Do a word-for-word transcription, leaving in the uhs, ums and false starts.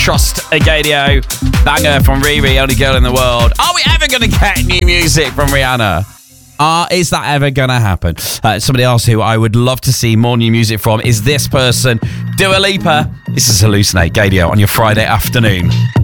Trust Agadio. Banger from Riri, Only Girl in the World. Are we ever going to get new music from Rihanna? Uh, is that ever going to happen? Uh, somebody else who I would love to see more new music from is this person, Dua Lipa. This is Hallucinate, Gadio, on your Friday afternoon.